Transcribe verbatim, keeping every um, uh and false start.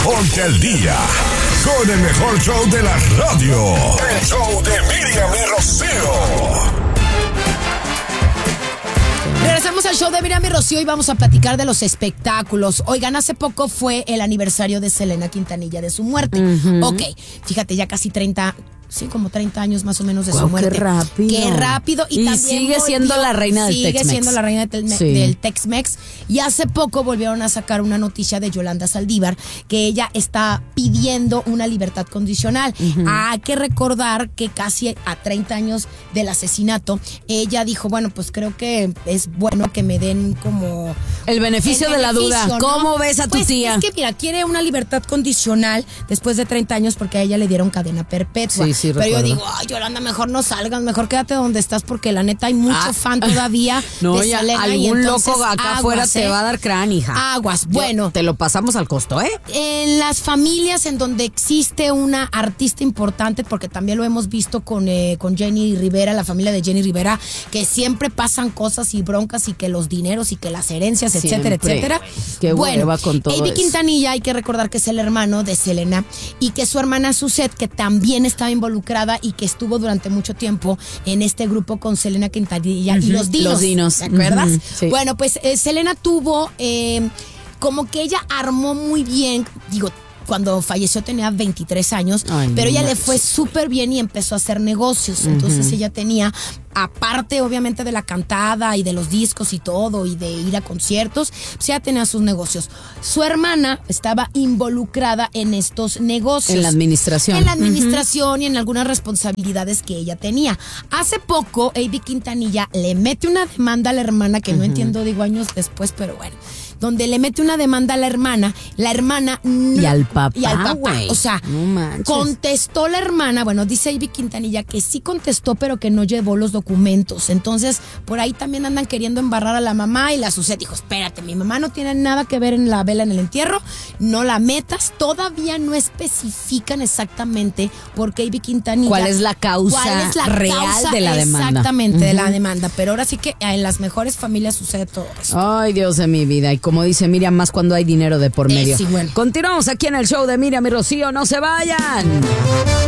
Ponte al día con el mejor show de la radio. El show de Miriam y Rocío. Regresamos al show de Miriam y Rocío y vamos a platicar de los espectáculos. Oigan, hace poco fue el aniversario de Selena Quintanilla, de su muerte. Uh-huh. Ok, fíjate, ya casi treinta, sí, como treinta años más o menos de wow, su muerte. Qué rápido. Qué rápido. Y, y también sigue volvió, siendo la reina del sigue Tex-Mex. Sigue siendo la reina del, sí. del Tex-Mex. Y hace poco volvieron a sacar una noticia de Yolanda Saldívar que ella está pidiendo una libertad condicional. Uh-huh. Hay que recordar que casi a treinta años del asesinato, ella dijo, bueno, pues creo que es bueno que me den como... El beneficio, el beneficio de la duda. ¿No? ¿Cómo ves a tu pues tía? Es que mira, quiere una libertad condicional después de treinta años porque a ella le dieron cadena perpetua. Sí, sí, Pero recuerdo. yo digo, ay, Yolanda, mejor no salgas, mejor quédate donde estás porque la neta hay mucho ah, fan todavía no, de ya, Selena. algún y entonces, loco acá afuera te ¿eh? va a dar crán, hija. Aguas, bueno. Yo, te lo pasamos al costo, ¿eh? En las familias en donde existe una artista importante, porque también lo hemos visto con, eh, con Jenny Rivera, la familia de Jenny Rivera, que siempre pasan cosas y broncas y que los dineros y que las herencias, siempre. etcétera, etcétera. Qué bueno, va con todo Avi eso. Quintanilla, hay que recordar que es el hermano de Selena y que su hermana Suzette, que también estaba involucrada y que estuvo durante mucho tiempo en este grupo con Selena Quintanilla uh-huh. y los Dinos. Los Dinos. ¿Te acuerdas? Uh-huh. Sí. Bueno, pues eh, Selena tuvo eh, como que ella armó muy bien, digo, cuando falleció tenía veintitrés años, Ay, pero ella no le fue súper bien y empezó a hacer negocios. Entonces uh-huh. ella tenía, aparte obviamente de la cantada y de los discos y todo, y de ir a conciertos, pues ella tenía sus negocios. Su hermana estaba involucrada en estos negocios. En la administración. En la administración uh-huh. y en algunas responsabilidades que ella tenía. Hace poco, Avi Quintanilla le mete una demanda a la hermana, que uh-huh. no entiendo, digo años después, pero bueno, donde le mete una demanda a la hermana, la hermana no, y al papá, y al papá, wey. O sea, no contestó la hermana, bueno, dice Avi Quintanilla que sí contestó, pero que no llevó los documentos. Entonces, por ahí también andan queriendo embarrar a la mamá, y la Suzette dijo, espérate, mi mamá no tiene nada que ver en la vela en el entierro, no la metas. Todavía no especifican exactamente por qué Avi Quintanilla, cuál es la causa cuál es la real causa de la demanda. Exactamente, uh-huh. de la demanda, pero ahora sí que en las mejores familias sucede todo eso. Ay, Dios de mi vida, y como dice Miriam, más cuando hay dinero de por medio. Eh, sí, bueno. Continuamos aquí en el show de Miriam y Rocío, no se vayan.